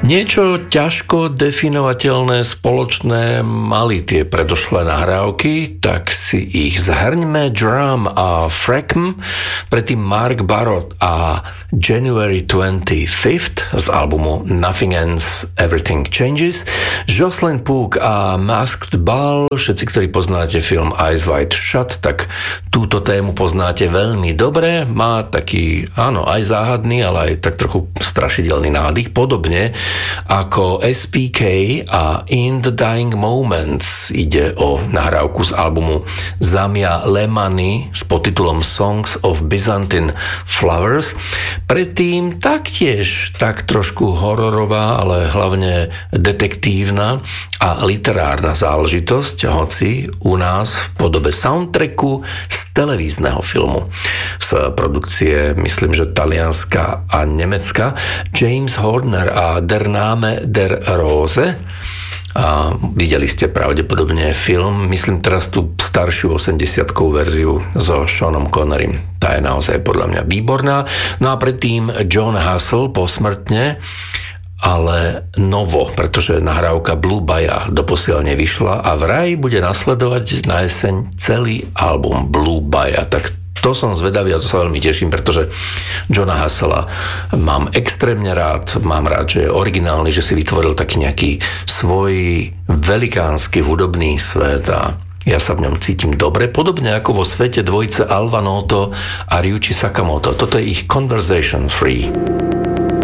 Niečo ťažko definovateľné spoločné mali tie predošlé nahrávky, tak si ich zhrňme. Drum a Freckm, predtým Mark Barrott a January 25th z albumu Nothing Ends, Everything Changes, Jocelyn Pook a Masked Ball. Všetci, ktorí poznáte film Eyes Wide Shut, tak túto tému poznáte veľmi dobre. Má taký, áno, aj záhadný, ale aj tak trochu strašidelný nádych, podobne ako SPK a In the Dying Moments. Ide o nahrávku z albumu Zamia Lemany s podtitulom Songs of Byzantine Flowers. Predtým taktiež tak trošku hororová, ale hlavne detektívna a literárna záležitosť, hoci u nás v podobe soundtracku z televízneho filmu. Z produkcie, myslím, že talianska a nemecka, James Horner a Der Name der Rose. A videli ste pravdepodobne film, myslím teraz tú staršiu 80-kovú verziu so Seanom Connerym. Tá je naozaj podľa mňa výborná. No a predtým John Hassel posmrtne, ale novo, pretože nahrávka Blue Baja doposiaľ nevyšla a vraj bude nasledovať na jeseň celý album Blue Baja. Tak to som zvedavý a to sa veľmi teším, pretože Johna Hassela mám extrémne rád. Mám rád, že je originálny, že si vytvoril taký nejaký svoj velikánsky hudobný svet a ja sa v ňom cítim dobre, podobne ako vo svete dvojice Alva Noto a Ryuichi Sakamoto. Toto je ich Conversation Free.